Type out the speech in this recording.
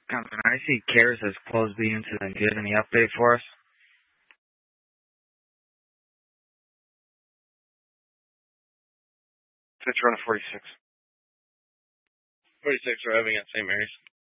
Compton, I see CARES has closed the incident. Do you have any update for us? Fitch run 46. 46 arriving at St. Mary's.